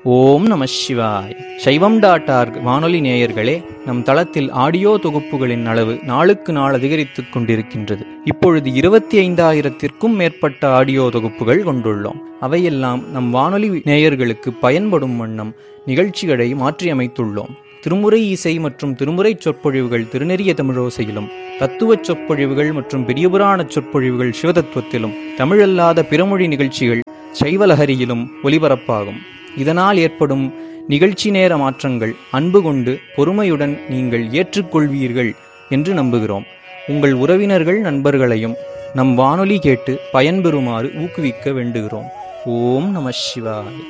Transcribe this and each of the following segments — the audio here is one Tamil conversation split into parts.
ஓம் நம சிவாய். சைவம்.org வானொலி நேயர்களே, நம் தளத்தில் ஆடியோ தொகுப்புகளின் அளவு நாளுக்கு நாள் அதிகரித்துக் கொண்டிருக்கின்றது. இப்பொழுது 25,000-க்கும் மேற்பட்ட ஆடியோ தொகுப்புகள் கொண்டுள்ளோம். அவையெல்லாம் நம் வானொலி நேயர்களுக்கு பயன்படும் வண்ணம் நிகழ்ச்சிகளை மாற்றியமைத்துள்ளோம். திருமுறை இசை மற்றும் திருமுறை சொற்பொழிவுகள் திருநெறிய தமிழோசையிலும், தத்துவச் சொற்பொழிவுகள் மற்றும் பெரியபுராண சொற்பொழிவுகள் சிவதத்துவத்திலும், தமிழல்லாத பிறமொழி நிகழ்ச்சிகள் சைவலஹரியிலும் ஒலிபரப்பாகும். இதனால் ஏற்படும் நிகழ்ச்சி நேர மாற்றங்கள் அன்பு கொண்டு பொறுமையுடன் நீங்கள் ஏற்றுக்கொள்வீர்கள் என்று நம்புகிறோம். உங்கள் உறவினர்கள் நண்பர்களையும் நம் வானொலி கேட்டு பயன்பெறுமாறு ஊக்குவிக்க வேண்டுகிறோம். ஓம் நம சிவாய்.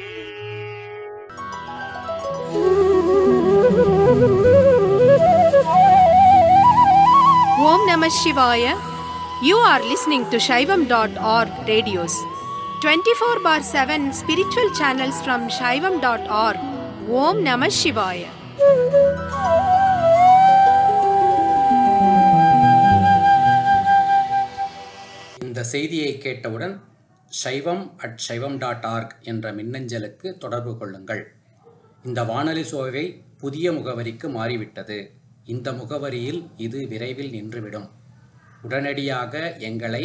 Om Namah Shivaya. You are listening to Shaivam.org radios. 24/7 spiritual channels from Shaivam.org. Om Namah Shivaya. இந்த செய்தியை கேட்டவுடன் shaivam@shaivam.org என்ற மின்னஞ்சலுக்கு தொடர்பு கொள்ளுங்கள். இந்த வானொலி சோவை புதிய முகவரிக்கு மாறிவிட்டது. இந்த முகவரியில் இது விரைவில் நின்றுவிடும். உடனடியாக எங்களை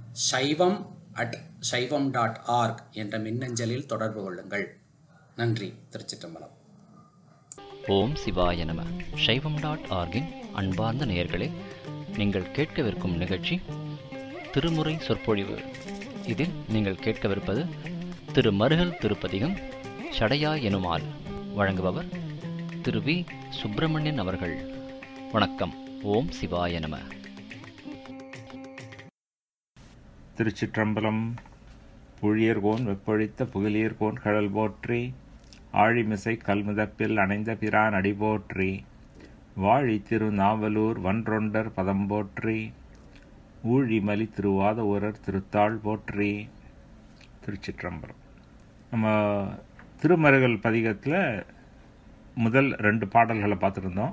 shaivam@shaivam.org என்ற மின்னஞ்சலில் தொடர்பு கொள்ளுங்கள். நன்றி. திருச்சிற்றம்பலம். ஓம் சிவாய நம. சைவம்.org-இன் அன்பார்ந்த நேயர்களே, நீங்கள் கேட்கவிருக்கும் நிகழ்ச்சி திருமுறை சொற்பொழிவு. இதில் நீங்கள் கேட்கவிருப்பது திரு மருகல் திருப்பதிகம் சடையா எனுமால். வழங்குபவர் திரு வி. சுப்பிரமணியன் அவர்கள். வணக்கம். ஓம் சிவாய நம. திருச்சிற்றம்பலம். புழியர்கோன் வெப்பொழித்த புகழியர்கோன் கடல் போற்றி, ஆழிமிசை கல்முதப்பில் அணைந்த பிரான் அடி போற்றி, வாழி திரு நாவலூர் வன்றொண்டர் பதம் போற்றி, ஊழிமலி திருவாத ஊரர் திருத்தாள் போற்றி. திருச்சிற்றம்பலம். நம்ம திருமருகல் பதிகத்தில் முதல் 2 பாடல்களை பார்த்துருந்தோம்.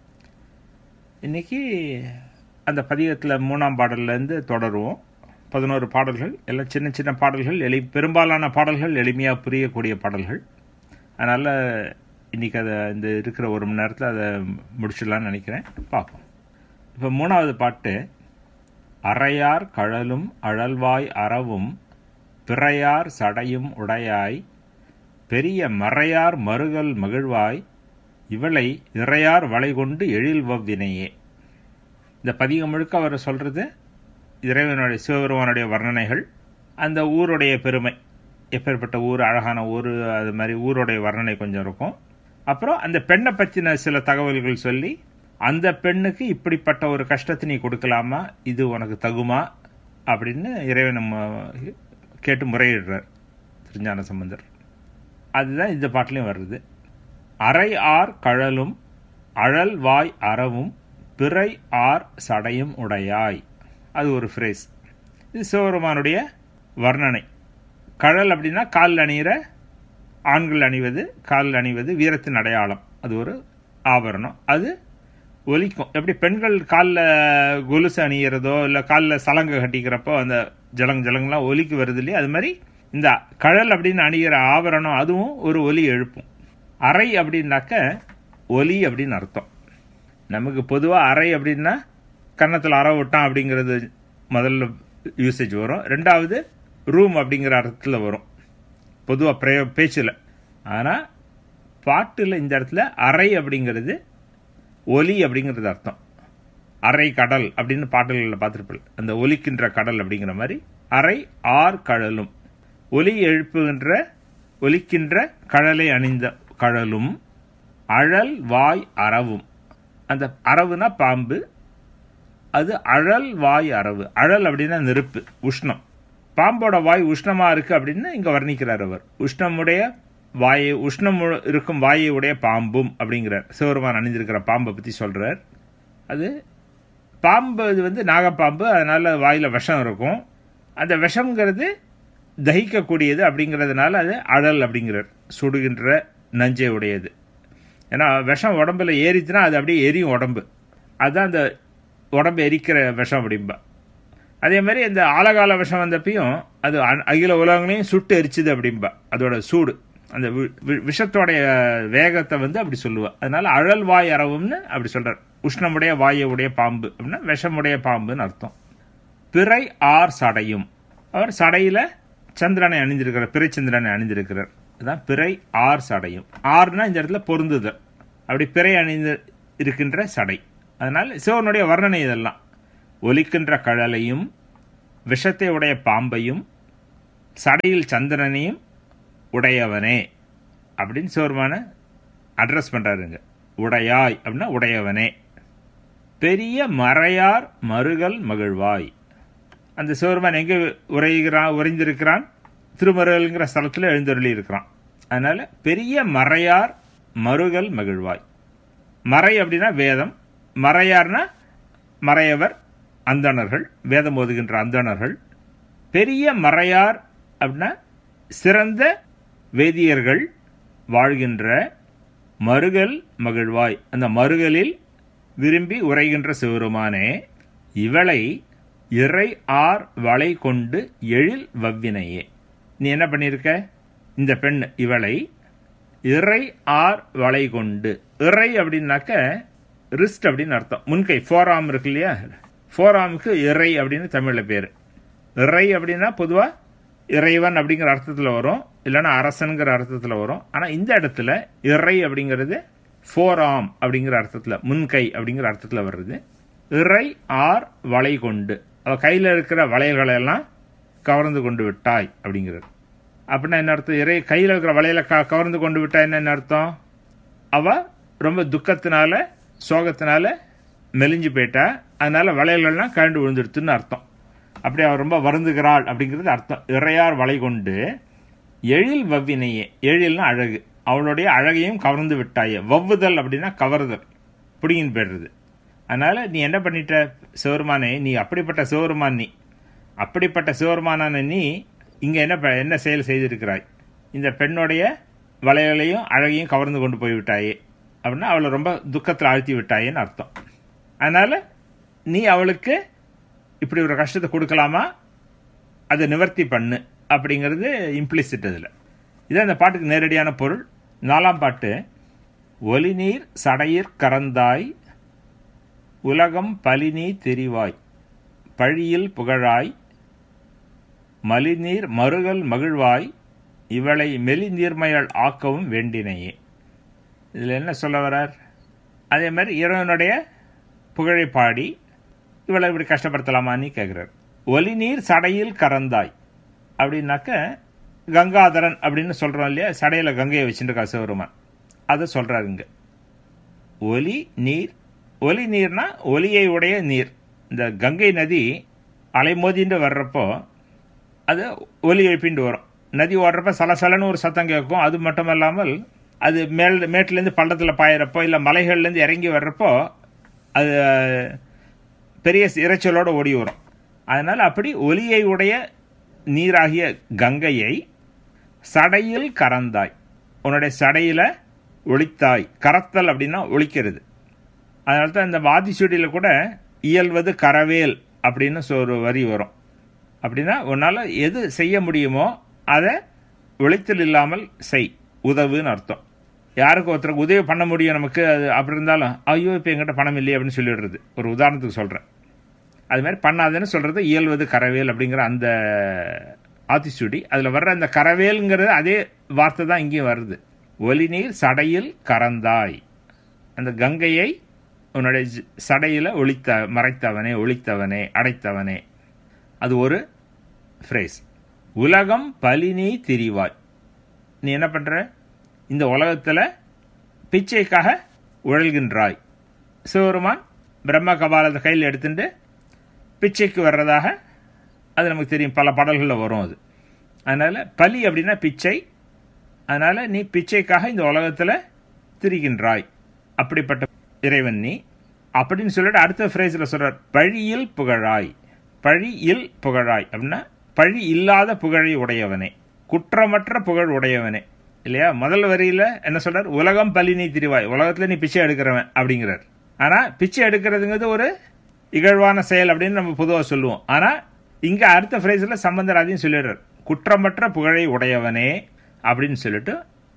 இன்றைக்கி அந்த பதிகத்தில் 3ஆம் பாடல்லேருந்து தொடருவோம். 11 பாடல்கள், எல்லாம் சின்ன சின்ன பாடல்கள், பெரும்பாலான பாடல்கள் எளிமையாக புரியக்கூடிய பாடல்கள். அதனால் இன்றைக்கி அதை இந்த இருக்கிற 1 மணி நேரத்தில் அதை முடிச்சிடலான்னு நினைக்கிறேன். பார்ப்போம். இப்போ 3ஆவது பாட்டு. அறையார் கழலும் அழல்வாய் அறவும் பிறையார் சடையும் உடையாய், பெரிய மறையார் மருகல் மகிழ்வாய், இவளை இறையார் வளை கொண்டு எழில்வவ்வினையே. இந்த பதிகம் முழுக்க அவர் சொல்கிறது இறைவனுடைய சிவபெருமானுடைய வர்ணனைகள், அந்த ஊருடைய பெருமை, எப்பேற்பட்ட ஊர், அழகான ஊர், அது மாதிரி ஊருடைய வர்ணனை கொஞ்சம் இருக்கும். அப்புறம் அந்த பெண்ணை பற்றின சில தகவல்கள் சொல்லி, அந்த பெண்ணுக்கு இப்படிப்பட்ட ஒரு கஷ்டத்தை நீ கொடுக்கலாமா, இது உனக்கு தகுமா அப்படின்னு இறைவன் கேட்டு முறையிடுறார் திருஞான சம்பந்தர். அதுதான் இந்த பாட்டிலையும் வருது. அறை ஆர் கழலும் அழல் வாய் அறவும் பிறை ஆர் சடையும் உடையாய். அது ஒரு ஃப்ரேஸ். இது சிவபெருமானுடைய வர்ணனை. கழல் அப்படின்னா காலில் அணிகிற, ஆண்கள் அணிவது, காலில் அணிவது வீரத்தின் அடையாளம். அது ஒரு ஆபரணம். அது ஒலிக்கும். எப்படி பெண்கள் காலில் கொலுசு அணிகிறதோ இல்லை காலில் சலங்கை கட்டிக்கிறப்போ அந்த ஜலங்கெல்லாம் ஒலிக்கு வருது இல்லையா, அது மாதிரி இந்த கழல் அப்படின்னு அணிகிற ஆபரணம் அதுவும் ஒரு ஒலி எழுப்பும். அறை அப்படின்னாக்க ஒலி அப்படின்னு அர்த்தம். நமக்கு பொதுவாக அறை அப்படின்னா கன்னத்தில் அற விட்டான் அப்படிங்கிறது முதல்ல யூசேஜ் வரும். 2வது ரூம் அப்படிங்கிற அர்த்தத்தில் வரும் பொதுவாக பேச்சில். ஆனால் பாட்டில் இந்த இடத்துல அறை அப்படிங்கிறது ஒலி அப்படிங்கிறது அர்த்தம். அறை கடல் அப்படின்னு பாட்டுகளில் பார்த்துருப்பீங்க, அந்த ஒலிக்கின்ற கடல் அப்படிங்கிற மாதிரி அறை ஆர் கழலும், ஒலி எழுப்புகின்ற ஒலிக்கின்ற கழலை அணிந்த கழலும், அழல் வாய் அறவும். அந்த அறவுனா பாம்பு, அது அழல் வாய் அறவு. அழல் அப்படின்னா நெருப்பு, உஷ்ணம். பாம்போட வாய் உஷ்ணமாக இருக்குது அப்படின்னு இங்கே வர்ணிக்கிறார் அவர். உஷ்ணமுடைய வாயை, உஷ்ணம் இருக்கும் வாயை உடைய பாம்பும் அப்படிங்கிறார். சிவபெருமான் அணிந்திருக்கிற பாம்பை பற்றி சொல்கிறார். அது பாம்பு, அது வந்து நாகப்பாம்பு, அதனால் வாயில் விஷம் இருக்கும். அந்த விஷம்ங்கிறது தகிக்கக்கூடியது அப்படிங்கிறதுனால அது அழல் அப்படிங்கிறார். சுடுகின்ற நஞ்சை உடையது. ஏன்னா விஷம் உடம்புல ஏறிச்சுன்னா அது அப்படியே எரியும் உடம்பு. அதுதான் அந்த உடம்பு எரிக்கிற விஷம் அப்படிம்பா. அதே மாதிரி இந்த ஆலகால விஷம் வந்தப்பையும் அது அகில உலகங்களையும் சுட்டு எரிச்சுது அப்படிம்பா. அதோட சூடு அந்த விஷத்தோடைய வேகத்தை அப்படி சொல்லுவா. அதனால அழல் வாய் அரவும்னு அப்படி சொல்றார். உஷ்ணமுடைய வாயுடைய பாம்பு அப்படின்னா விஷமுடைய பாம்புன்னு அர்த்தம். பிறை ஆர் சடையும், அவர் சடையில சந்திரனை அணிந்திருக்கிறார், பிறை சந்திரனை அணிந்திருக்கிறார். அதுதான் பிறை ஆர் சடையும். ஆர்னா இந்த இடத்துல பொருந்துதல், அப்படி பிறை அணிந்து இருக்கின்ற சடை. அதனால சிவனுடைய வர்ணனை இதெல்லாம். ஒலிக்கின்ற கழலையும் விஷத்தை உடைய பாம்பையும் சடையில் சந்திரனையும் உடையவனே அப்படின்னு சிவருமான அட்ரஸ் பண்றாருங்க. உடையாய் அப்படின்னா உடையவனே. பெரிய மறையார் மருகல் மகிழ்வாய். அந்த சிவருமான் எங்கே உறைந்திருக்கிறான்? திருமருகல்ங்கிற ஸ்தலத்தில் எழுந்தருளி இருக்கிறான். அதனால பெரிய மறையார் மருகல் மகிழ்வாய். மறை அப்படின்னா வேதம், மறையார்னா மறையவர், அந்தணர்கள், வேதம் ஓதுகின்ற அந்தணர்கள். பெரிய மறையார் அப்படின்னா சிறந்த வேதியர்கள் வாழ்கின்ற மருகல் மகிழ்வாய். அந்த மருகலில் விரும்பி உரைகின்ற சிவருமானே, இவளை இறை ஆர் வளை கொண்டு எழில் வவ்வினையே. நீ என்ன பண்ணியிருக்க? இந்த பெண் இவளை இறை ஆர் வளை கொண்டு. இறை அப்படின்னாக்க ரிஸ்ட் அப்படின்னு அர்த்தம். முன்கை ஃபோராம் இருக்கு இல்லையா, ஃபோராமுக்கு இறை அப்படின்னு தமிழில் பேர். இறை அப்படின்னா பொதுவாக இறைவன் அப்படிங்கிற அர்த்தத்தில் வரும், இல்லைன்னா அரசனுங்கிற அர்த்தத்தில் வரும். ஆனால் இந்த இடத்துல இறை அப்படிங்கிறது ஃபோராம் அப்படிங்கிற அர்த்தத்தில், முன்கை அப்படிங்கிற அர்த்தத்தில் வர்றது. இறை ஆர் வளை கொண்டு, அவள் கையில் இருக்கிற வளையல்களை எல்லாம் கவர்ந்து கொண்டு விட்டாய் அப்படிங்கிறது. அப்படின்னா என்ன அர்த்தம்? இறை கையில் இருக்கிற வளையலை கவர்ந்து கொண்டு விட்டாய் என்ன அர்த்தம்? அவள் ரொம்ப துக்கத்தினால சோகத்தினால மெலிஞ்சு போயிட்டா, அதனால வளையல்கள்லாம் கழண்டு விழுந்துடுத்துன்னு அர்த்தம். அப்படி அவள் ரொம்ப வருந்துகிறாள் அப்படிங்கிறது அர்த்தம். இறையார் வளை கொண்டு எழில் வவ்வினையே. எழில்னா அழகு, அவளுடைய அழகையும் கவர்ந்து விட்டாயே. வவ்வுதல் அப்படின்னா கவர்தல், பிடிங்கின்னு போயிடுறது. அதனால நீ என்ன பண்ணிட்ட சிவருமானே? நீ அப்படிப்பட்ட சிவருமான். நீ அப்படிப்பட்ட சிவருமானான நீ இங்கே என்ன செயல் செய்திருக்கிறாய்? இந்த பெண்ணுடைய வளையலையும் அழகையும் கவர்ந்து கொண்டு போய்விட்டாயே அப்படின்னா அவளை ரொம்ப துக்கத்தில் ஆழ்த்தி விட்டாயேன்னு அர்த்தம். அதனால நீ அவளுக்கு இப்படி ஒரு கஷ்டத்தை கொடுக்கலாமா, அதை நிவர்த்தி பண்ணு அப்படிங்கிறது இம்ப்ளிசிட். அதில் இதான் இந்த பாட்டுக்கு நேரடியான பொருள். 4ஆம் பாட்டு. ஒலிநீர் சடையிற் கரந்தாய் உலகம் பலினீ தெரிவாய் பழியில் புகழாய் மலிநீர் மருகல் மகிழ்வாய் இவளை மெலிநீர்மையால் ஆக்கவும் வேண்டினையே. இதில் என்ன சொல்ல வர்றார்? அதே மாதிரி இறைவனுடைய புகழை பாடி இவளை இப்படி கஷ்டப்படுத்தலாமான்னு கேட்குறார். ஒலிநீர் சடையில் கரந்தாய் அப்படின்னாக்க கங்காதரன் அப்படின்னு சொல்கிறோம் இல்லையா, சடையில் கங்கையை வச்சுருக்கா சிவருமான், அதை சொல்கிறாருங்க. ஒலி நீர், ஒலி நீர்னா ஒலியை உடைய நீர். இந்த கங்கை நதி அலைமோதின்னு வர்றப்போ அது ஒலி எழுப்பிண்டு வரும். நதி ஓடுறப்ப சலசலன்னு ஒரு சத்தம் கேட்கும். அது மட்டும் இல்லாமல் அது மேட்டிலேருந்து பள்ளத்தில் பாயிறப்போ இல்லை மலைகள்லேருந்து இறங்கி வர்றப்போ அது பெரிய இறைச்சலோடு ஓடி வரும். அதனால் அப்படி ஒலியை உடைய நீராகிய கங்கையை சடையில் கரந்தாய், உன்னுடைய சடையில் ஒளித்தாய். கரத்தல் அப்படின்னா ஒளிக்கிறது. அதனால தான் இந்த வாதிச்சுடியில் கூட இயல்வது கரவேல் அப்படின்னு ஒரு வரி வரும். அப்படின்னா உன்னால் எது செய்ய முடியுமோ அதை ஒளித்தல் இல்லாமல் செய், உதவுன்னு அர்த்தம். யாருக்கு ஒருத்தருக்கு உதவி பண்ண முடியும் நமக்கு, அது அப்படி இருந்தாலும் ஐயோ இப்போ எங்கிட்ட பணம் இல்லையே அப்படின்னு சொல்லிடுறது. ஒரு உதாரணத்துக்கு சொல்கிறேன். அது மாதிரி பண்ணாதுன்னு சொல்கிறது இயல்வது கரவேல் அப்படிங்கிற அந்த ஆத்திச்சூடி. அதில் வர்ற அந்த கரவேலுங்கிறது அதே வார்த்தை தான் இங்கேயும் வருது. ஒலிநீர் சடையில் கரந்தாய், அந்த கங்கையை உன்னுடைய சடையில் மறைத்தவனே, ஒளித்தவனே, அடைத்தவனே. அது ஒரு ஃப்ரேஸ். உலகம் பலினி திரிவாய். நீ என்ன பண்ணுற? இந்த உலகத்தில் பிச்சைக்காக உழல்கின்றாய். சிவருமான் பிரம்ம கபாலத்தை கையில் எடுத்துட்டு பிச்சைக்கு வர்றதாக அது நமக்கு தெரியும், பல பாடல்களில் வரும் அது. அதனால் பலி அப்படின்னா பிச்சை. அதனால் நீ பிச்சைக்காக இந்த உலகத்தில் திரிகின்றாய். அப்படிப்பட்ட இறைவன் நீ அப்படின்னு சொல்லிட்டு அடுத்த ஃப்ரேஸில் சொல்கிறார், பழியில் புகழாய். பழியில் புகழாய் அப்படின்னா பழி இல்லாத புகழை உடையவனே, குற்றமற்ற புகழ் உடையவனே இல்லையா. முதல் வரியில் என்ன சொல்கிறார்? உலகம் பலினி திரிவாய், உலகத்தில் நீ பிச்சை எடுக்கிறவன் அப்படிங்கிறார். ஆனால் பிச்சை எடுக்கிறதுங்கிறது ஒரு இகழ்வான செயல் அப்படின்னு நம்ம பொதுவாக சொல்லுவோம். ஆனால் இங்கே அடுத்த ஃப்ரேஸில் சம்பந்தர் அதையும் சொல்லிடுறார், குற்றமற்ற புகழை உடையவனே அப்படின்னு சொல்லிட்டு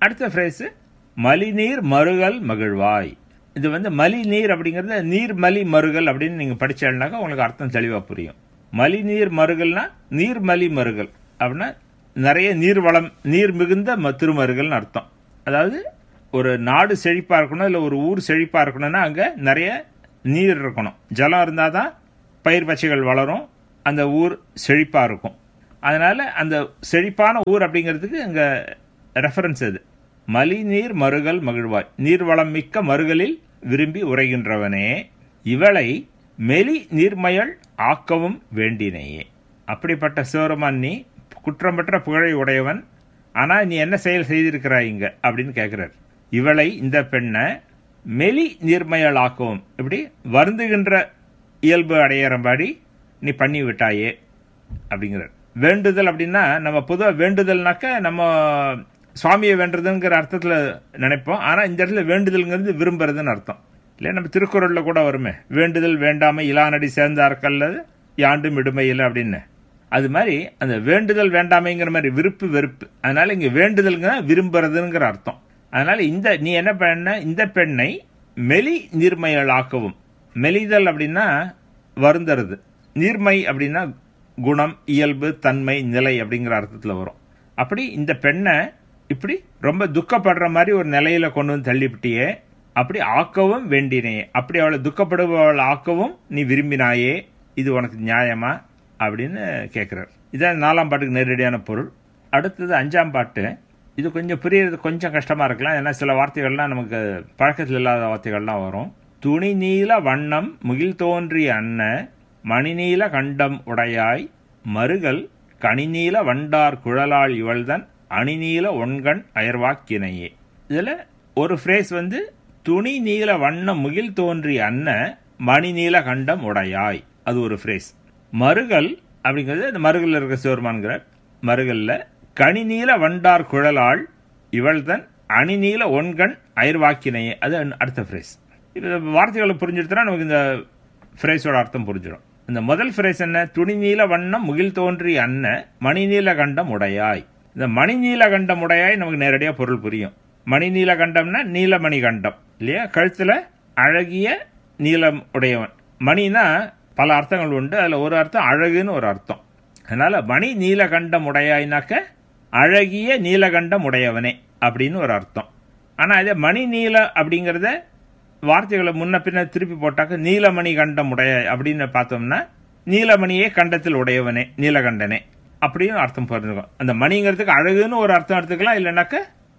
அடுத்த ஃப்ரேஸு மலிநீர் மருகல் மகிழ்வாய். இது மலிநீர் அப்படிங்கிறது நீர்மலி மருகல் அப்படின்னு நீங்கள் படிச்சேன்னாக்கா உங்களுக்கு அர்த்தம் தெளிவாக புரியும். மலிநீர் மருகல்னா நீர்மலி மருகல் அப்படின்னா நிறைய நீர்வளம், நீர் மிகுந்த திருமருகல்னு அர்த்தம். அதாவது ஒரு நாடு செழிப்பாக இருக்கணும், இல்லை ஒரு ஊர் செழிப்பாக இருக்கணும்னா அங்கே நிறைய நீர் இருக்கணும். ஜலம் இருந்தால் தான் பயிர் பச்சைகள் வளரும், அந்த ஊர் செழிப்பாக இருக்கும். அதனால் அந்த செழிப்பான ஊர் அப்படிங்கிறதுக்கு அங்கே ரெஃபரன்ஸ் அது. மலிநீர் மருகல் மகிழ்வாய், நீர்வளம் மிக்க மருகலில் விரும்பி உரைகின்றவனே, இவளை மெலி நீர்மயல் ஆக்கவும் வேண்டினையே. அப்படிப்பட்ட சிவருமான் நீ குற்றமற்ற புகழை உடையவன், ஆனால் நீ என்ன செயல் செய்திருக்கிறாய் இங்க அப்படின்னு கேட்கிறார். இவளை, இந்த பெண்ணை மெலி நீர்மயல் ஆக்கவும், இப்படி வருந்துகின்ற இயல்பு அடையிறபடி நீ பண்ணி விட்டாயே அப்படிங்கிறார். வேண்டுதல் அப்படின்னா நம்ம பொதுவாக வேண்டுதல்னாக்க நம்ம சுவாமியை வேண்டுறதுங்கிற அர்த்தத்தில் நினைப்போம். ஆனால் இந்த இடத்துல வேண்டுதல்ங்கிறது விரும்புறதுன்னு அர்த்தம் இல்லை. நம்ம திருக்குறளில் கூட வருமே, வேண்டுதல் வேண்டாமை இலானடி சேர்ந்தார்கல்லது யாண்டும் இடுமையில் அப்படின்னு. அது மாதிரி அந்த வேண்டுதல் வேண்டாமைங்கிற மாதிரி விருப்பு வெறுப்பு. அதனால இங்கே வேண்டுதல்ங்கிற விரும்புறதுங்கிற அர்த்தம். அதனால நீ என்ன பண்ண, இந்த பெண்ணை மெலி நீர்மையல் ஆக்கவும். மெலிதல் அப்படின்னா வருந்துறது, நீர்மை அப்படின்னா குணம், இயல்பு, தன்மை, நிலை அப்படிங்கிற அர்த்தத்தில் வரும். அப்படி இந்த பெண்ணை இப்படி ரொம்ப துக்கப்படுற மாதிரி ஒரு நிலையில கொண்டு வந்து தள்ளிவிட்டியே, அப்படி ஆக்கவும் வேண்டினையே, அப்படி அவளை துக்கப்படுபவள் ஆக்கவும் நீ விரும்பினாயே, இது உனக்கு நியாயமா அப்படின்னு கேட்கிறார். இதான் 4ஆம் பாட்டுக்கு நேரடியான பொருள். அடுத்தது 5ஆம் பாட்டு. இது கொஞ்சம் புரியறது கொஞ்சம் கஷ்டமா இருக்கலாம், ஏன்னா சில வார்த்தைகள்லாம் நமக்கு பழக்கத்தில் இல்லாத வார்த்தைகள்லாம் வரும். துணி நீல வண்ணம் முகில் தோன்றிய அன்ன மணிநீல கண்டம் உடையாய் மருகல் கனிநீல வண்டார் குழலாள் இவள்தன் அணிநீல ஒன்கண் அயர்வாக்கினையே. இதுல ஒரு ஃப்ரேஸ் துணி நீல வண்ணம் முகில் தோன்றிய அன்ன மணிநீல கண்டம் உடையாய், அது ஒரு ஃப்ரேஸ். மருகல் அப்படிங்கிறது இந்த மருகல்ல இருக்க சிவருமான்கிறார். மருகல்ல கனிநீல வண்டார் குழலாள் இவள்தன் அணிநீல ஒன்கண் அயர்வாக்கினையே, அது அடுத்த ஃப்ரேஸ். இது வார்த்தைகளை புரிஞ்சுடுத்தா நமக்கு இந்த ஃப்ரேஸோட அர்த்தம் புரிஞ்சிடும். இந்த முதல் ஃப்ரேஸ் என்ன, துணி நீல வண்ணம் முகில் தோன்றி அன்ன மணிநீல கண்டம் உடையாய். இந்த மணிநீல கண்டம் உடையாய் நமக்கு நேரடியாக பொருள் புரியும். மணிநீல கண்டம்னா நீலமணி கண்டம் இல்லையா, கழுத்துல அழகிய நீலம் உடையவன். மணினா பல அர்த்தங்கள் உண்டு, அதுல ஒரு அர்த்தம் அழகுன்னு ஒரு அர்த்தம். அதனால மணி நீலகண்டம் உடையாய்னாக்க அழகிய நீலகண்டம் உடையவனே அப்படின்னு ஒரு அர்த்தம். ஆனா இதே மணி நீல அப்படிங்கிறத வார்த்தைகளை முன்ன பின்ன திருப்பி போட்டாக்க நீலமணி கண்டம் உடைய அப்படின்னு பார்த்தோம்னா நீலமணியே கண்டத்தில் உடையவனே, நீலகண்டனே அப்படின்னு அர்த்தம் புரிஞ்சுக்கும். அந்த மணிங்கிறதுக்கு அழகுன்னு ஒரு அர்த்தம் எடுத்துக்கலாம், இல்லைன்னாக்க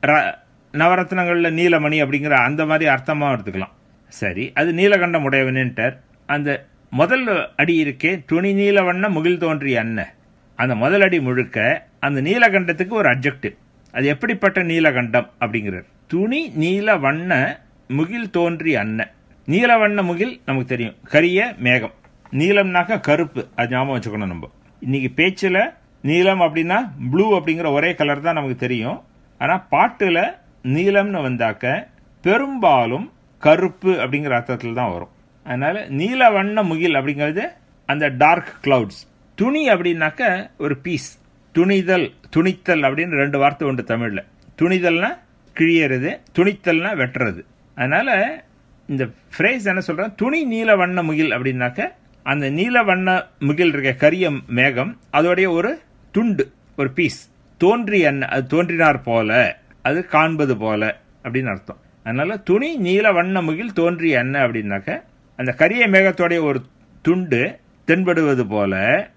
நவரத்னங்கள்ல நீலமணி அப்படிங்கிற அந்த மாதிரி அர்த்தமா எடுத்துக்கலாம். சரி, அது நீலகண்டம் உடையவனேன்ட்டார். அந்த முதல் அடி இருக்கே, துணி நீல வண்ண முகில் தோன்றிய அன்ன, அந்த முதல் அடி முழுக்க அந்த நீலகண்டத்துக்கு ஒரு அட்ஜெக்டிவ். அது எப்படிப்பட்ட நீலகண்டம் அப்படிங்கிறார். துணி நீல வண்ண முகில் தோன்றி அன்ன. நீல வண்ண முகில் நமக்கு தெரியும், கரிய மேகம். நீலம்னாக்க கருப்பு, அது ஞாபகம் வச்சுக்கணும். நம்ம இன்னைக்கு பேச்சுல நீலம் அப்படின்னா ப்ளூ அப்படிங்கிற ஒரே கலர் தான் நமக்கு தெரியும். ஆனா பாட்டுல நீலம்னு வந்தாக்க பெரும்பாலும் கருப்பு அப்படிங்கிற அர்த்தத்தில் தான் வரும். அதனால நீல வண்ண முகில் அப்படிங்கிறது அந்த டார்க் கிளவுட்ஸ். துணி அப்படின்னாக்க ஒரு பீஸ், துணிதல், துணித்தல் அப்படின்னு 2 வார்த்தை உண்டு தமிழ்ல. துணிதல்னா கிழியறது, துணித்தல்னா வெட்டுறது. அதனால இந்த ஃப்ரேஸ் என்ன சொல்றேன், துணி நீல வண்ண முகில் அப்படின்னாக்க அந்த நீல வண்ண முகில் இருக்க கரிய மேகம், அதோடைய ஒரு துண்டு, ஒரு பீஸ். தோன்றி அன்ன, அது தோன்றினார் போல, அது காண்பது போல அப்படின்னு அர்த்தம். அதனால துணி நீல வண்ண முகில் தோன்றிய அன்ன அப்படின்னாக்க அந்த கரிய மேகத்தோடைய ஒரு துண்டு தென்படுவது போல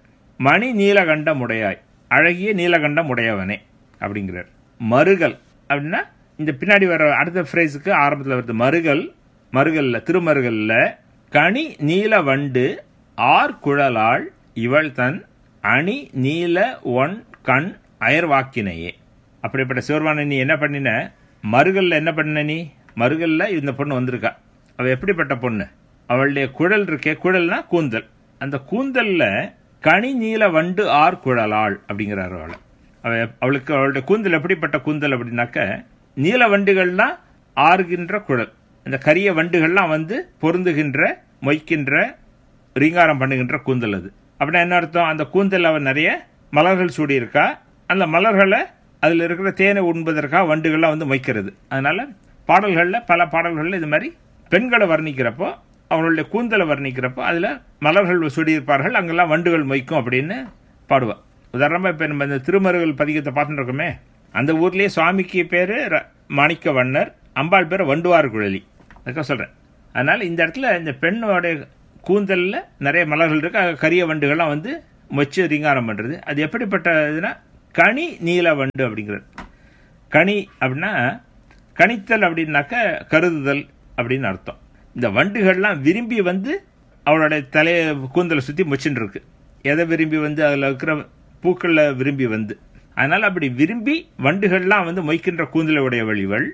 மணி நீலகண்டம் உடையாய், அழகிய நீலகண்டம் உடையவனே அப்படிங்கிறார். மருகல் அப்படின்னா இந்த பின்னாடி வர அடுத்த ஃப்ரேஸுக்கு ஆரம்பத்தில் வருது மருகல். மருகல்ல, திருமருகல்ல கனி நீல வண்டு ஆர் குழலாள் இவள் தன் அணி நீல ஒன் கண் அயர்வாக்கினையே. அப்படிப்பட்ட சிவருமான நீ என்ன பண்ணின, மருகல்ல என்ன பண்ண நீ, மருகல்ல இந்த பொண்ணு வந்திருக்கா. அவ எப்படிப்பட்ட பொண்ணு, அவளுடைய குழல் இருக்கே, குழல்னா கூந்தல், அந்த கூந்தல்ல கனி நீல வண்டு ஆர் குழலாள் அப்படிங்கிறார். அவளுக்கு அவளுடைய கூந்தல் எப்படிப்பட்ட கூந்தல் அப்படின்னாக்க நீல வண்டுகள்னா ஆறுகின்ற குழல், இந்த கரிய வண்டுகள்லாம் பொருந்துகின்ற, மொய்க்கின்ற, ரீங்காரம் பண்ணுகின்ற கூந்தல் அது. அப்படின்னா என்ன அர்த்தம், அந்த கூந்தல் அவன் நிறைய மலர்கள் சூடி இருக்கா, அந்த மலர்களை அதில் இருக்கிற தேனை உண்பதற்காக வண்டுகள்லாம் வந்து மொய்க்கிறது. அதனால் பாடல்களில் பல பாடல்களில் இது மாதிரி பெண்களை வர்ணிக்கிறப்போ, அவங்களுடைய கூந்தலை வர்ணிக்கிறப்போ அதில் மலர்கள் சுடியிருப்பார்கள், அங்கெல்லாம் வண்டுகள் மொய்க்கும் அப்படின்னு பாடுவாள். உதாரணமாக இப்போ நம்ம இந்த திருமருகல் பதிகத்தை பார்த்துட்டு இருக்கோமே, அந்த ஊர்லேயே சுவாமிக்கு பேர் மாணிக்க வண்ணர், அம்பாள் பேர் வண்டுவார் குழலி. அதுக்காக சொல்கிறேன். அதனால் இந்த இடத்துல இந்த பெண்ணோடைய கூந்தலில் நிறைய மலர்கள் இருக்கு, கரிய வண்டுகள்லாம் வந்து மொச்சு ரீங்காரம் பண்ணுறது. அது எப்படிப்பட்ட இதுனா கனி நீல வண்டு அப்படிங்கிறது. கனி அப்படின்னா கணித்தல் அப்படின்னாக்க கருதுதல் அப்படின்னு அர்த்தம். இந்த வண்டுகள்லாம் விரும்பி வந்து அவளுடைய தலையை கூந்தலை சுற்றி மொச்சுன்னு இருக்கு. எதை விரும்பி வந்து அதில் இருக்கிற பூக்களில் விரும்பி வந்து, அதனால் அப்படி விரும்பி வண்டுகள்லாம் வந்து மொய்க்கின்ற கூந்தலை உடையவள் இவள்.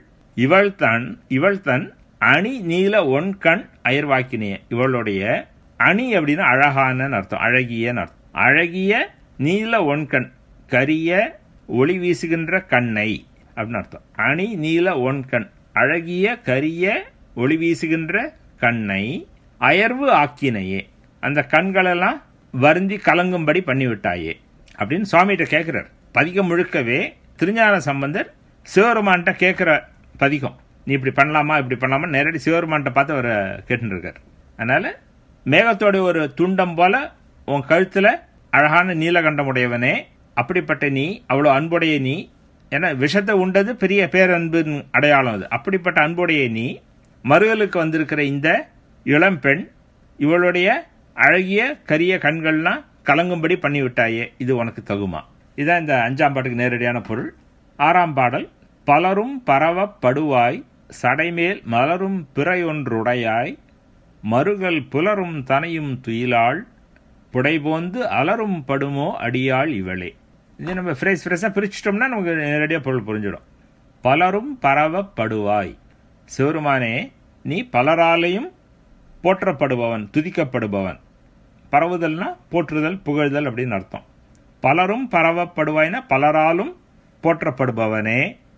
இவள் தன் அணி நீல ஒன் கண் அயர்வாக்கினிய. இவளுடைய அணி அப்படின்னா அழகான அர்த்தம், அழகிய அர்த்தம். அழகிய நீல ஒன் கண், கரிய ஒளி வீசுகின்ற கண்ணை அப்படின்னு அர்த்தம். அணி நீல ஒன் கண், அழகிய கரிய ஒளி வீசுகின்ற கண்ணை அயர்வு ஆக்கினையே, அந்த கண்களெல்லாம் வருந்தி கலங்கும்படி பண்ணிவிட்டாயே அப்படின்னு சுவாமிகிட்ட கேட்கிறார். பதிகம் முழுக்கவே திருஞான சம்பந்தர் சிவபெருமான்கிட்ட கேட்கிற பதிகம். நீ இப்படி பண்ணலாமா இப்படி பண்ணலாமா நேரடி சிவபெருமான்கிட்ட பார்த்து அவரை கேட்டுன்னு இருக்கார். அதனால மேகத்தோட ஒரு துண்டம் போல உன் கழுத்துல அழகான நீலகண்டம் உடையவனே, அப்படிப்பட்ட நீ, அவ்வளோ அன்புடைய நீ, ஏன்னா விஷத்தை உண்டது பெரிய பேரன்பின் அடையாளம் அது. அப்படிப்பட்ட அன்புடைய நீ மருகலுக்கு வந்திருக்கிற இந்த இளம்பெண், இவளுடைய அழகிய கரிய கண்கள்லாம் கலங்கும்படி பண்ணிவிட்டாயே, இது உனக்கு தகுமா? இதுதான் இந்த 5ஆம் பாட்டுக்கு நேரடியான பொருள். 6ஆம் பாடல். பலரும் பரவப்படுவாய் சடைமேல் மலரும் பிறையொன்றுடையாய் மருகல் புலரும் தனையும் துயிலாள் புடைபோந்து அலரும் படுமோ அடியாள் இவளே. இது நம்ம ஃப்ரெஷ்ஷாக பிரிச்சிட்டோம்னா நமக்கு நேரடியாக பொருள் புரிஞ்சிடும். பலரும் பரவப்படுவாய், சிவருமானே நீ பலராலையும் போற்றப்படுபவன், துதிக்கப்படுபவன். பரவுதல்னா போற்றுதல், புகழ்தல் அப்படின்னு அர்த்தம். பலரும் பரவப்படுவாய்னா பலராலும் போற்றப்படுபவனே,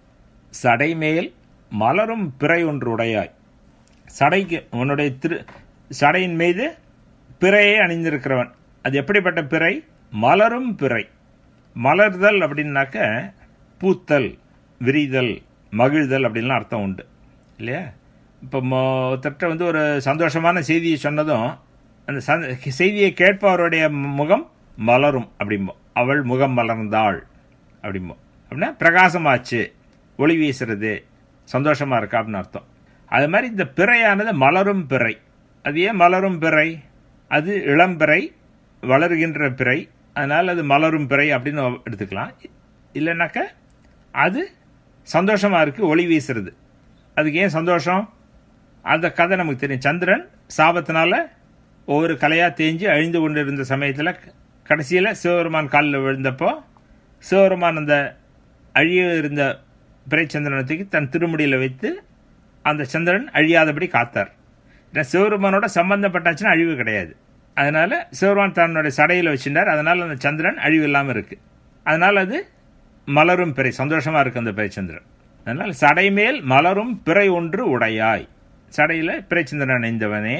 சடைமேல் மலரும் பிறை ஒன்று உடையாய். சடைக்கு உன்னுடைய சடையின் மீது பிறையை அணிந்திருக்கிறவன். அது எப்படிப்பட்ட பிறை? மலரும் பிறை. மலர்தல் அப்படின்னாக்க பூத்தல், விரிதல், மகிழ்தல் அப்படின்லாம் அர்த்தம் உண்டு இல்லையா? இப்போ ஒருத்தட்ட வந்து ஒரு சந்தோஷமான செய்தியை சொன்னதும் அந்த செய்தியை கேட்பவருடைய முகம் மலரும் அப்படிம்போம். அவள் முகம் மலர்ந்தாள் அப்படிம்போம். அப்படின்னா பிரகாசமாச்சு, ஒளி வீசுறது, சந்தோஷமா இருக்கா அப்படின்னு அர்த்தம். அது மாதிரி இந்த பிறையானது மலரும் பிறை. அது ஏன் மலரும் பிறை? அது இளம்பிறை, வளர்கின்ற பிறை, அதனால் அது மலரும் பிறை அப்படின்னு எடுத்துக்கலாம். இல்லைனாக்க அது சந்தோஷமா இருக்கு, ஒளி வீசுறது. அதுக்கு ஏன் சந்தோஷம்? அந்த கதை நமக்கு தெரியும். சந்திரன் சாபத்தினால ஒவ்வொரு கலையாக தேஞ்சு அழிந்து கொண்டு இருந்த சமயத்தில் கடைசியில் சிவபெருமான் காலில் விழுந்தப்போ சிவபெருமான் அந்த அழிய இருந்த பிறைச்சந்திரனத்துக்கு தன் திருமுடியில் வைத்து அந்த சந்திரன் அழியாதபடி காத்தார். ஏன்னா சிவபெருமானோட சம்பந்தப்பட்டாச்சுன்னா அழிவு கிடையாது. அதனால சிவபெருமான் தன்னுடைய சடையில் வச்சிருந்தார். அதனால் அந்த சந்திரன் அழிவு இல்லாமல் இருக்கு. அதனால் அது மலரும் பிறை, சந்தோஷமா இருக்கு அந்த பிறைச்சந்திரன். அதனால் சடைமேல் மலரும் பிறை ஒன்று உடையாய், சடையில் பிறைச்சந்திரன் அணிந்தவனே.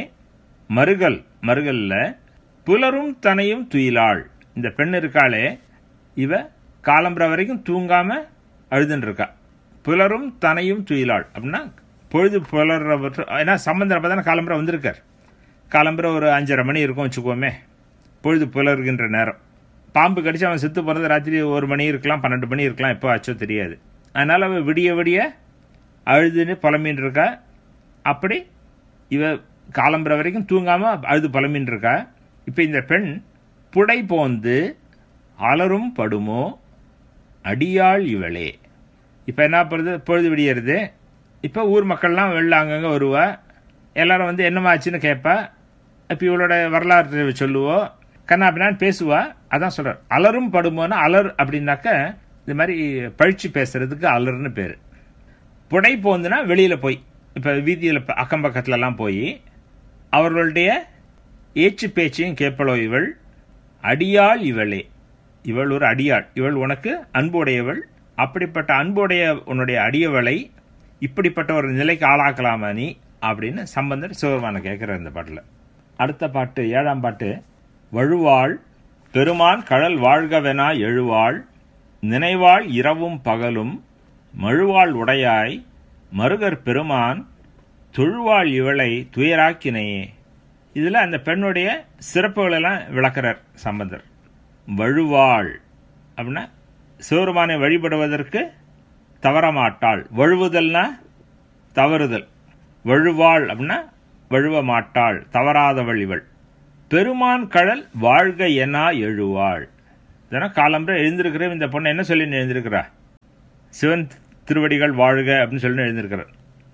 மருகல்ல புலரும் தனையும் துயிலாள். இந்த பெண் இருக்காளே, இவ காலம்புற வரைக்கும் தூங்காம அழுதுன்னு இருக்கா. புலரும் தனையும் துயிலாள் அப்படின்னா பொழுது புலர்ற, ஏன்னா சம்பந்தர் அப்போ தானே காலம்புற வந்திருக்கார். காலம்புற ஒரு 5:30 மணி இருக்கும் வச்சுக்கோமே, பொழுது புலர்கின்ற நேரம். பாம்பு கடிச்சு அவன் செத்து போகிறது ராத்திரி 1 மணி இருக்கலாம், 12 மணி இருக்கலாம், எப்போ ஆச்சோ தெரியாது. அதனால் அவள் விடிய விடிய அழுதுன்னு புலம்பின்னு இருக்கா. அப்படி இவ காலம்புற வரைக்கும் தூங்காம அழுது புலம்பின்னு இருக்கா. இப்போ இந்த பெண் புடை போந்து அலரும் படுமோ அடியாள் இவளே. இப்போ என்ன பண்ணுறது? பொழுது விடியறது. இப்போ ஊர் மக்கள்லாம் வெளில அங்கங்கே வருவா. எல்லாரும் வந்து என்னமாச்சுன்னு கேட்பா. இப்போ இவளோட வரலாற்று சொல்லுவோம், கண்ணா அப்படின்னான்னு பேசுவா. அதான் சொல்கிறார், அலரும் படுமோன்னா அலர் அப்படின்னாக்க இது மாதிரி பழிச்சு பேசுறதுக்கு அலர்னு பேர். புடை போந்துன்னா வெளியில் போய், இப்போ வீதியில் அக்கம் பக்கத்துலலாம் போய் அவர்களுடைய ஏச்சு பேச்சையும் கேட்பளோ இவள். அடியாள் இவளே, இவள் ஒரு அடியாள், இவள் உனக்கு அன்புடையவள். அப்படிப்பட்ட அன்புடைய உன்னுடைய அடியவளை இப்படிப்பட்ட ஒரு நிலைக்கு ஆளாக்கலாமா நீ அப்படின்னு சம்பந்தர் சிவபெருமான கேட்குற இந்த பாட்டில். அடுத்த பாட்டு 7ஆம் பாட்டு. வழுவாள் பெருமான் கடல் வாழ்கவெனா எழுவாள் நினைவாள் இரவும் பகலும் மழுவாள் உடையாய் மருகர் பெருமான் தொழுவாள் இவளை துயராக்கினையே. இதில் அந்த பெண்ணுடைய சிறப்புகளெல்லாம் விளக்கிறார் சம்பந்தர். வழுவாள் அப்படின்னா சிவருமானை வழிபடுவதற்கு தவறமாட்டாள். வழுவுதல்னா தவறுதல். வழுவாள் அப்படின்னா வழுவ மாட்டாள், தவறாதவள் இவள். பெருமான் கழல் வாழ்க எனா எழுவாள். இதனால் காலம்பரை எழுந்திருக்கிற இந்த பொண்ணை என்ன சொல்லி எழுந்திருக்கிறா? சிவன் திருவடிகள் வாழ்க அப்படின்னு சொல்லி எழுந்திருக்கிறார்.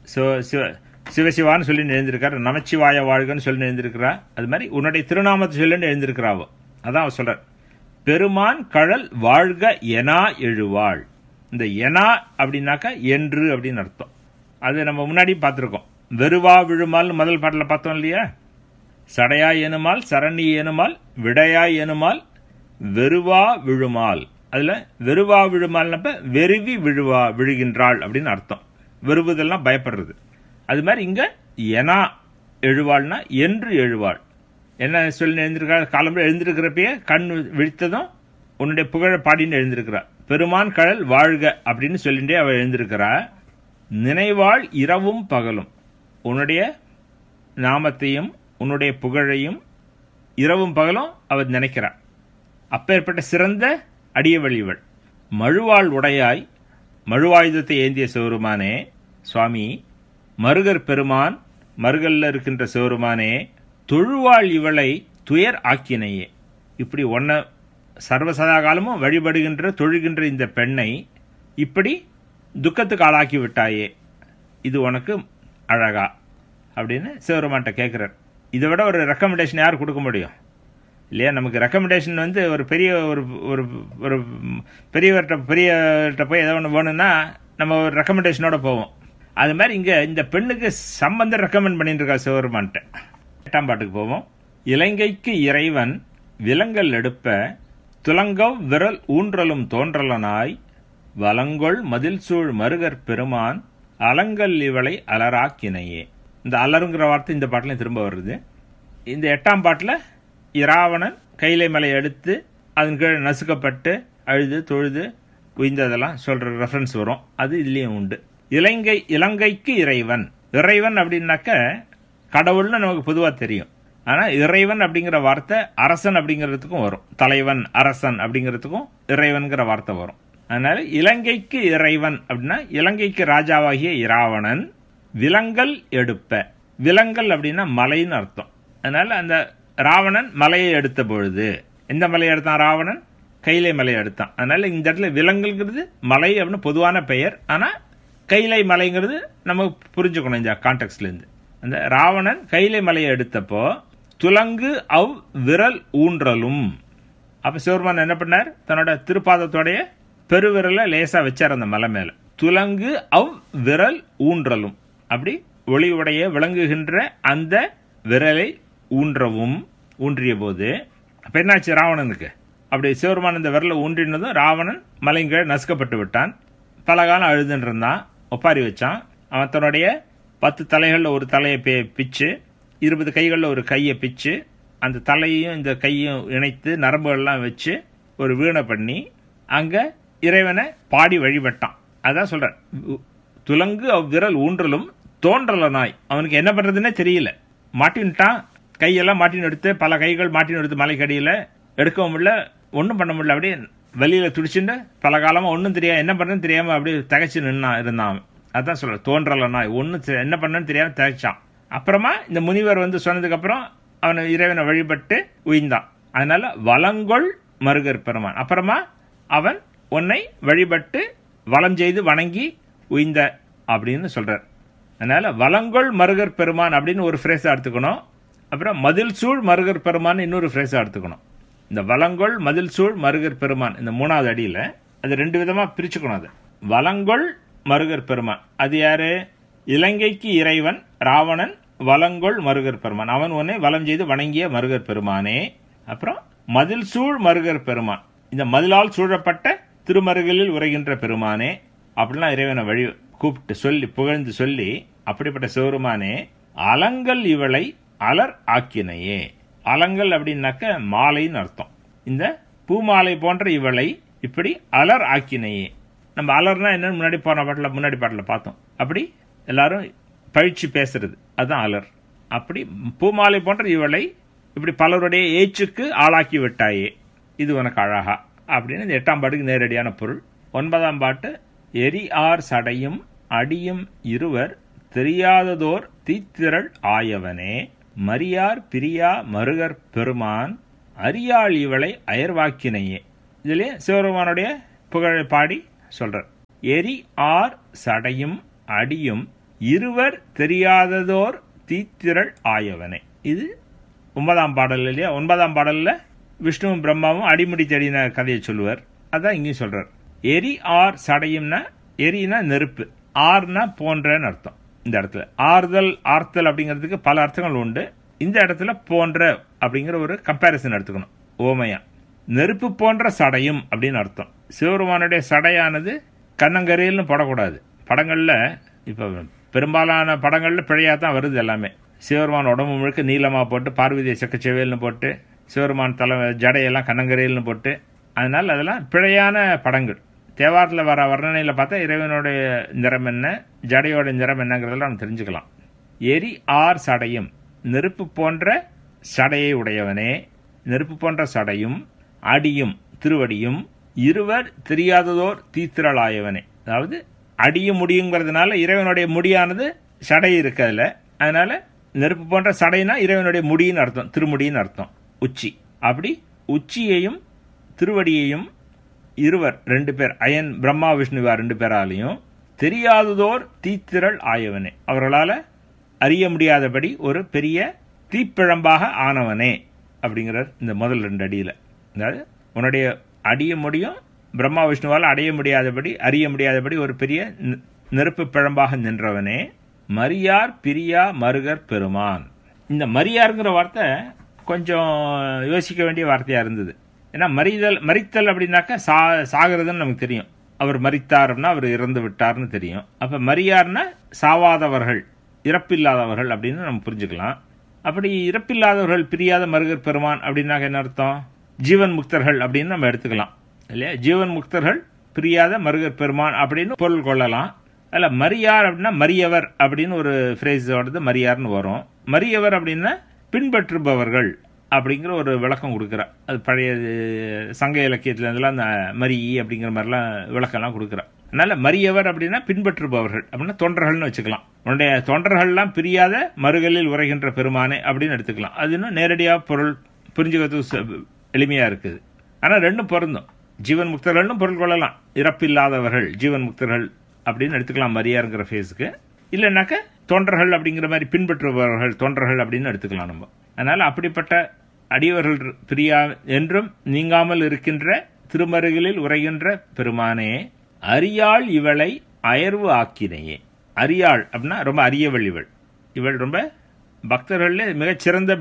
சிவசிவான்னு சொல்லி எழுந்திருக்கார். நமச்சிவாய வாழ்கன்னு சொல்லி எழுந்திருக்கிறா. அது மாதிரி உன்னுடைய திருநாமத்தை சொல்லி எழுந்திருக்கிறாவோ. அதான் அவர் சொல்றார், பெருமான் கழல் வாழ்க எனா எழுவாள். இந்த எனா அப்படின்னாக்கா என்று அப்படின்னு அர்த்தம். அது நம்ம முன்னாடி பார்த்துருக்கோம். வெறுவா விழுமால் முதல் பாட்டில் பார்த்தோம் இல்லையா? சடையாய் எனுமால், சரணி எனுமால், விடையாய் எனுமால், வெறுவா விழுமால். அதுல வெறுவா விழுமால்னப்ப வெறுவி விழுகின்றாள் அப்படின்னு அர்த்தம். வெறுவுதெல்லாம் பயப்படுறது. அது மாதிரி இங்க எனா எழுவாள்னா என்று எழுவாள். என்ன சொல்லி எழுந்திருக்கா? காலம்புற எழுந்திருக்கிறப்பயே கண் விழித்ததும் உன்னுடைய புகழ பாடின்னு எழுந்திருக்கிறா. பெருமான் கழல் வாழ்க அப்படின்னு சொல்லிட்டே அவள் எழுந்திருக்கிறா. நினைவாள் இரவும் பகலும் உன்னுடைய நாமத்தையும் உன்னுடைய புகழையும் இரவும் பகலும் அவள் நினைக்கிறாள். அப்பேற்பட்ட சிறந்த அடியவள் இவள். மழுவாள் உடையாய், மழுவாயுதத்தை ஏந்திய சிவருமானே சுவாமி, மருகர் பெருமான், மருகல்ல இருக்கின்ற சிவருமானே, தொழுவாள் இவளை துயர் ஆக்கினையே. இப்படி ஒன்ன சர்வசதா காலமும் வழிபடுகின்ற தொழுகின்ற இந்த பெண்ணை இப்படி துக்கத்துக்கு ஆளாக்கி விட்டாயே, இது உனக்கு அழகா அப்படின்னு சிவருமான்ட்ட கேட்குறார். இதை விட ஒரு ரெக்கமெண்டேஷன் யார் கொடுக்க முடியும் இல்லையா? நமக்கு ரெக்கமெண்டேஷன் வந்து ஒரு பெரிய ஒரு பெரியவர்கிட்ட போய் ஏதோ ஒன்று வேணும்னா நம்ம ஒரு ரெக்கமெண்டேஷனோட போவோம். அது மாதிரி இங்கே இந்த பெண்ணுக்கு சம்பந்தம் ரெக்கமெண்ட் பண்ணிட்டு இருக்கா சிவருமான்ட்ட. 8ஆம் பாட்டுக்கு போவோம். இலங்கைக்கு இறைவன் விலங்கல் எடுப்ப துலங்கவ் விரல் ஊன்றலும் தோன்றலனாய் வலங்கொள் மதில் சூழ் மருகர் பெருமான் அலங்கல் இவளை அலராக்கினையே. இந்த அலருங்கிற வார்த்தை இந்த பாட்டிலையும் திரும்ப வருது. இந்த 8ஆம் பாட்டில் இராவணன் கைலை மலை எடுத்து அதன் கீழ் நசுக்கப்பட்டு அழுது தொழுது உய்ந்ததெல்லாம் சொல்ற ரெஃபரன்ஸ் வரும். அது இதுலேயும் உண்டு. இலங்கைக்கு இறைவன். இறைவன் அப்படின்னாக்க கடவுள்னு நமக்கு பொதுவாக தெரியும். ஆனால் இறைவன் அப்படிங்கிற வார்த்தை அரசன் அப்படிங்கிறதுக்கும் வரும். தலைவன் அரசன் அப்படிங்கிறதுக்கும் இறைவன்கிற வார்த்தை வரும். அதனால இலங்கைக்கு இறைவன் அப்படின்னா இலங்கைக்கு ராஜாவாகிய இராவணன் விலங்கல் எடுப்ப. விலங்கல் அப்படின்னா மலைன்னு அர்த்தம். அதனால அந்த ராவணன் மலையை எடுத்த பொழுது, எந்த மலையை எடுத்தான் ராவணன்? கைலை மலையை எடுத்தான். அதனால இந்த இடத்துல விலங்கல்ங்கிறது மலை அப்படின்னு பொதுவான பெயர். ஆனால் கைலை மலைங்கிறது நம்ம புரிஞ்சுக்கணும் இந்த கான்டெக்ட்லேருந்து. அந்த ராவணன் கைலை மலையை எடுத்தப்போ துலங்கு அவ் விரல் ஊன்றலும். அப்ப சிவருமான் என்ன பண்ணார்? தன்னோட திருப்பாதத்தோடைய பெருவிரலை லேசா வச்சார் அந்த மலை மேல. துலங்கு அவ் விரல் ஊன்றலும், அப்படி ஒளி உடைய விளங்குகின்ற அந்த விரலை ஊன்றவும் ஊன்றிய போது அப்ப என்னாச்சு ராவணனுக்கு? அப்படி சிவருமான் இந்த விரலை ஊன்றினதும் ராவணன் மலைங்க நசுக்கப்பட்டு விட்டான். பல காலம் அழுதுன்னு இருந்தான், ஒப்பாரி வச்சான். அவன் தன்னுடைய 10 தலைகளில் ஒரு தலையை பிச்சு, 20 கைகளில் ஒரு கையை பிச்சு, அந்த தலையையும் இந்த கையும் இணைத்து நரம்புகள்லாம் வச்சு ஒரு வீணை பண்ணி அங்க இறைவனை பாடி வழிபட்டான். அதான் சொல்ற, துலங்கு அவ்விரல் ஊன்றலும் தோன்றலனாய். அவனுக்கு என்ன பண்றதுன்னே தெரியல. மாட்டின்ட்டான், கையெல்லாம் மாட்டின்னு எடுத்து, பல கைகள் மாட்டின்னு எடுத்து மலைக்கடியில் எடுக்கவும் முடியல, ஒன்றும் பண்ண முடியல. அப்படியே வெளியில துடிச்சுட்டு பல காலமா ஒன்றும் தெரியாது, என்ன பண்றதுன்னு தெரியாம அப்படியே தகைச்சு இருந்தான். அதான் சொல்ற, தோன்றலனாய். ஒன்னு என்ன பண்ணன்னு தெரியாம தகைச்சான். அப்புறமா இந்த முனிவர் வந்து சொன்னதுக்கு அப்புறம் அவனை இறைவனை வழிபட்டு உயிர்ந்தான். அதனால வலங்கொள் மருகர் பெருமான். அப்புறமா அவன் உன்னை வழிபட்டு வலம் செய்து வணங்கி உயிர்ந்த அப்படின்னு சொல்றார். அதனால வலங்கொள் மருகர் பெருமான் அப்படின்னு ஒரு ஃப்ரேஸா எடுத்துக்கணும். அப்புறம் மதில் சூழ் மருகர் பெருமான் இன்னொரு ஃப்ரேஸா எடுத்துக்கணும். இந்த வலங்கொள் மதில் சூழ் மருகர் பெருமான் இந்த 3வது அடியில அது 2 விதமா பிரிச்சுக்கணும். அது வலங்கொள் மருகர் பெருமான் அது யாரு? இலங்கைக்கு இறைவன் ராவணன் வலங்கொள் மருகர் பெருமான். அவன் உன்னை வலம் செய்து வணங்கிய மருகர் பெருமானே. அப்புறம் மதில் சூழ் மருகர் பெருமான், இந்த மதிலால் சூழப்பட்ட திருமருகலில் உரைகின்ற பெருமானே அப்படிலாம் இறைவனை வழி கூப்பிட்டு சொல்லி புகழ்ந்து சொல்லி, அப்படிப்பட்ட சிவருமானே அலங்கல் இவளை அலர் ஆக்கினையே. அலங்கல் அப்படின்னாக்க மாலைன்னு அர்த்தம். இந்த பூமாலை போன்ற இவளை இப்படி அலர் ஆக்கினையே. நம்ம அலர்னா என்னன்னு முன்னாடி பாட்டில் பார்த்தோம். அப்படி எல்லாரும் பழிச்சு பேசுறது, அதுதான் அலர். அப்படி பூமாலை போன்ற இவளை இப்படி பலருடைய ஏச்சுக்கு ஆளாக்கி விட்டாயே, இது உனக்கு அழகா அப்படின்னு இந்த 8ஆம் பாட்டுக்கு நேரடியான பொருள். 9ஆம் பாட்டு, எரி ஆர் சடையும் அடியும் இருவர் தெரியாததோர் தீத்திரள் ஆயவனே, மரியார் பிரியா மருகர் பெருமான் அரியாள் இவளை அயர்வாக்கினையே. இதிலே சிவபெருமானுடைய புகழை பாடி சொல்றார். எரி ஆர் சடையும் அடியும் இருவர் தெரியாததோர் தீத்திரள் ஆயவனே. இது 9ஆம் பாடல் இல்லையா? 9ஆம் பாடல்ல விஷ்ணுவும் பிரம்மாவும் அடிமுடி தேடின கதையை சொல்லுவார். அதான் இங்கேயும் சொல்றார். எரி ஆர் சடையும்னா, எரினா நெருப்பு, ஆர்னா போன்றன்னு அர்த்தம். இந்த இடத்துல ஆர்த்தல் அப்படிங்கிறதுக்கு பல அர்த்தங்கள் உண்டு. இந்த இடத்துல போன்ற அப்படிங்கிற ஒரு கம்பேரிசன் எடுத்துக்கணும். ஓமையா நெருப்பு போன்ற சடையும் அப்படின்னு அர்த்தம். சிவபெருமானுடைய சடையானது கண்ணங்கரையில்னு போடக்கூடாது. படங்கள்ல இப்ப பெரும்பாலான படங்கள்ல பிழையா தான் வருது எல்லாமே. சிவபெருமான் உடம்பு முழுக்க நீளமா போட்டு, பார்வதியை செக்கச்செவேல்னு போட்டு, சிவபெருமான் தலை ஜடையெல்லாம் கண்ணங்கரையில்னு போட்டு, அதனால அதெல்லாம் பிழையான படங்கள். தேவாரத்தில் வர வர்ணனையில் பார்த்தா இறைவனுடைய நிறம் என்ன, ஜடையோட நிறம் என்னங்கிறதெல்லாம் நம்ம தெரிஞ்சுக்கலாம். எரி ஆர் சடையும், நெருப்பு போன்ற சடையை உடையவனே, நெருப்பு போன்ற சடையும் அடியும் திருவடியும் இருவர் தெரியாததோர் தீத்திரளாயவனே. அதாவது அடியும் முடியுங்கிறதுனால இறைவனுடைய முடியானது சடை இருக்கதுல, அதனால நெருப்பு போன்ற சடைனா இறைவனுடைய முடின்னு அர்த்தம், திருமுடின்னு அர்த்தம், உச்சி. அப்படி உச்சியையும் திருவடியையும் இருவர் 2 பேர், அயன் பிரம்மா விஷ்ணுவா 2 பேராலையும் தெரியாததோர் தீத்திரள் ஆயவனே, அவர்களால அறிய முடியாதபடி ஒரு பெரிய தீப்பிழம்பாக ஆனவனே அப்படிங்கிறார் இந்த முதல் 2 அடியில். அதாவது உன்னுடைய அடிய முடியும், பிரம்மா விஷ்ணுவால் அடைய முடியாதபடி அறிய முடியாதபடி ஒரு பெரிய நெருப்பு பிழம்பாக நின்றவனே, மரியார் பிரியா மருகர் பெருமான். இந்த மரியாருங்கிற வார்த்தை கொஞ்சம் யோசிக்க வேண்டிய வார்த்தையா இருந்தது. ஏன்னா மரித்தல் அப்படின்னாக்கா சாகிறதுன்னு நமக்கு தெரியும். அவர் மரித்தார்னா அவர் இறந்து விட்டார்னு தெரியும். அப்ப மரியார்னா சாவாதவர்கள், இறப்பில்லாதவர்கள் அப்படின்னு நம்ம புரிஞ்சுக்கலாம். அப்படி இறப்பில்லாதவர்கள் பிரியாத மருகர் பெருமான் அப்படின்னாக்க என்ன அர்த்தம்? ஜீவன் முக்தர்கள் அப்படின்னு நம்ம எடுத்துக்கலாம் இல்லையா? ஜீவன் முக்தர்கள் பிரியாத மருகர் பெருமான் அப்படின்னு பொருள் கொள்ளலாம். அதில் மரியார் அப்படின்னா மரியவர் அப்படின்னு ஒரு ஃப்ரேஸோடது மரியார்னு வரும். மரியவர் அப்படின்னா பின்பற்றுபவர்கள் அப்படிங்கிற ஒரு விளக்கம் கொடுக்குறார். அது பழைய சங்க இலக்கியத்துல இருந்தெல்லாம் அந்த மரி அப்படிங்கிற மாதிரிலாம் விளக்கம்லாம் கொடுக்குறார். அதனால மரியவர் அப்படின்னா பின்பற்றுபவர்கள் அப்படின்னா தொண்டர்கள்னு வச்சுக்கலாம். உன்னுடைய தொண்டர்கள்லாம் பிரியாத மருகலில் உரைகின்ற பெருமானே அப்படின்னு எடுத்துக்கலாம். அது இன்னும் நேரடியாக பொருள் புரிஞ்சுக்கிறது எளிமையா இருக்குது. ஆனால் ரெண்டும் பொருந்தும். ஜீவன் முக்தர்கள்னு பொருள் கொள்ளலாம். இறப்பில்லாதவர்கள் ஜீவன் முக்தர்கள் அப்படின்னு எடுத்துக்கலாம் மரியாருங்கிற ஃபேஸுக்கு. இல்லைன்னாக்க தொண்டர்கள் அப்படிங்கிற மாதிரி பின்பற்றுபவர்கள் தொண்டர்கள் அப்படின்னு எடுத்துக்கலாம் நம்ம. அதனால அப்படிப்பட்ட அடியவர்கள் பிரியா என்றும் நீங்காமல் இருக்கின்ற திருமருகலில் உரைகின்ற பெருமானே, அரியாள் இவளை அயர்வு ஆக்கினையே. அரியாள் அப்படின்னா ரொம்ப அரியவள் இவள். இவள் ரொம்ப பக்தர்களே மிகச்சிறந்த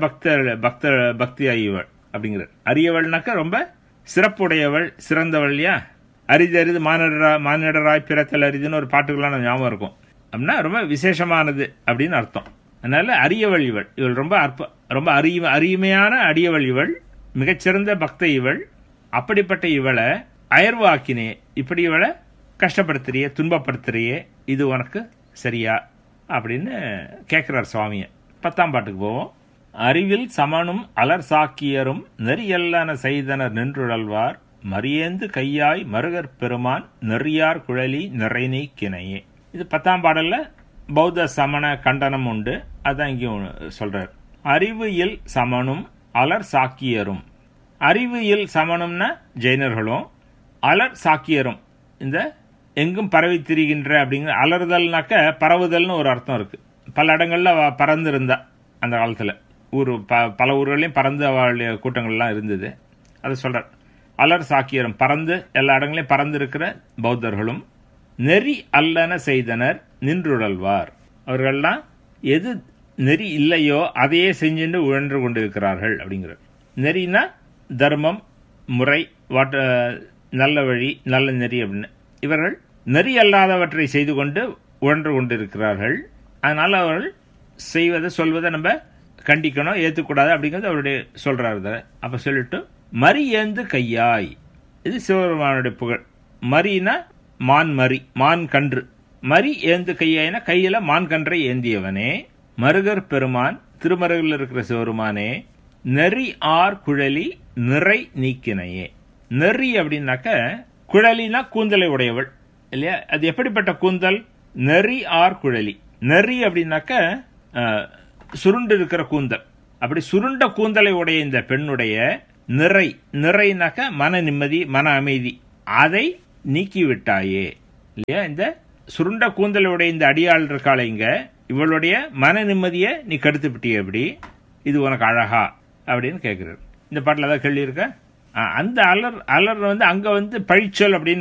பக்தியாய் இவள் அப்படிங்கிறார். அரியவள்னாக்க ரொம்ப சிறப்புடையவள், சிறந்தவள். இல்லையா? அரிது மானிடராய் பிறத்தல் அரிதுன்னு ஒரு பாட்டுக்கெல்லாம் நம்ம ஞாபகம் இருக்கும். அப்படின்னா ரொம்ப விசேஷமானது அப்படின்னு அர்த்தம். அதனால அரியவள் இவள். இவள் ரொம்ப அருமையான அடியவள் இவள், மிகச்சிறந்த பக்த இவள். அப்படிப்பட்ட இவளை அயர்வு ஆக்கினே, இப்படி இவளை கஷ்டப்படுத்துறியே, துன்பப்படுத்துறியே, இது உனக்கு சரியா அப்படின்னு கேட்கிறார் சுவாமிய. 10ஆம் பாட்டுக்கு போவோம். அறிவில் சமனும் அலர் சாக்கியரும் நெறியல்லன செய்தனர் நின்றுழல்வார் மரியேந்து கையாய் மருகர் பெருமான் நெறியார் குழலி நிறை நீக்கினையே. இது 10ஆம் பாடல்ல பௌத்த சமண கண்டனம் உண்டு. அதான் இங்கே சொல்றார். அறிவு இல் சமனும் அலர் சாக்கியரும். அறிவு இல் சமனும்னா ஜெயினர்களும், அலர் சாக்கியரும் இந்த எங்கும் பரவி திரிகின்ற அப்படிங்கிற. அலறுதல்னாக்க பரவுதல்னு ஒரு அர்த்தம் இருக்கு. பல இடங்கள்ல பறந்து இருந்தா அந்த காலத்துல பல ஊர்களையும் பறந்து அவளுடைய கூட்டங்கள்லாம் இருந்தது. அதை சொல்றார். அலர் சாக்கியரும் பறந்து எல்லா இடங்களையும் பறந்து இருக்கிற பௌத்தர்களும் நெறி அல்லன செய்தனர் நின்றுழல்வார். அவர்கள்லாம் எது நெறி இல்லையோ அதையே செஞ்சுட்டு உழன்று கொண்டிருக்கிறார்கள் அப்படிங்கிறார். நெறினா தர்மம், முறை, நல்ல வழி, நல்ல நெறி அப்படின்னு. இவர்கள் நெறி அல்லாதவற்றை செய்து கொண்டு உழன்று கொண்டிருக்கிறார்கள். அதனால அவர்கள் செய்வதை சொல்வதை நம்ம கண்டிக்கணும், ஏற்றுக்கூடாது அப்படிங்கிறது அவருடைய சொல்றாரு. அப்ப சொல்லிட்டு மரியேந்து கையாய். இது சிவபெருமானுடைய புகழ். மரினா மான், மரி மான் கன்று, மரி ஏந்து கையாயின கையில மான் கன்றை ஏந்தியவனே, மருகர் பெருமான் திருமருகில் இருக்கிற சிவபெருமானே, நெறி ஆர் குழலி நிறை நீக்கினையே. நெறி அப்படின்னாக்க குழலினா கூந்தலை உடையவள் இல்லையா? அது எப்படிப்பட்ட கூந்தல்? நெறி ஆர் குழலி. நெறி அப்படின்னாக்க சுருண்டு இருக்கிற கூந்தல். அப்படி சுருண்ட கூந்தலை உடைய இந்த பெண்ணுடைய நிறை, நிறைனாக்க மன நிம்மதி, மன அமைதி, அதை நீக்கிவிட்டாயே இல்லையா? இந்த சுருண்ட கூந்தலுடைய இந்த அடியாள் இருக்காள இங்க, இவளுடைய மன நிம்மதியை நீ கெடுத்து விட்டிய, எப்படி இது உனக்கு அழகா அப்படின்னு கேட்கிறார். இந்த பாட்டில் ஏதாவது கேள்வி இருக்க? அந்த அலர் அலர் அங்க பழிச்சொல் அப்படின்னு